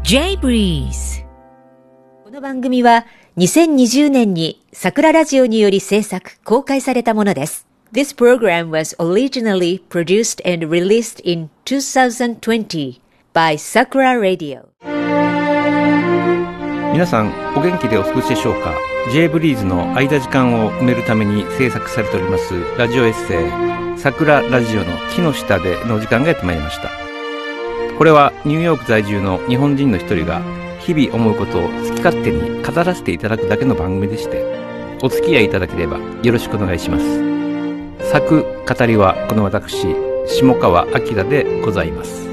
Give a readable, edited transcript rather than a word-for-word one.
J-Breeze。 この番組は2020年に桜ラジオにより制作公開されたものです。This program was originally produced and released in 2020 by Sakura Radio。 皆さんお元気でお過ごしでしょうか。 J ブリーズの空いた時間を埋めるために制作されておりますラジオエッセイ、桜ラジオの木の下での時間がやってまいりました。これはニューヨーク在住の日本人の一人が日々思うことを好き勝手に語らせていただくだけの番組でして、お付き合いいただければよろしくお願いします。作語りはこの私下川明でございます。